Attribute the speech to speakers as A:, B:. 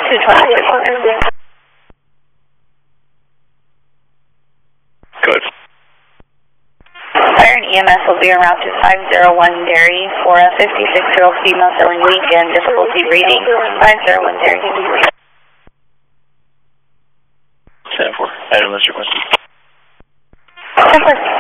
A: 226.
B: Good.
C: Fire and EMS will be around to 501 Dairy for a 56-year-old female feeling weak and difficulty breathing. 501 Dairy.
B: 10-4. Item list requested.
C: 10-4.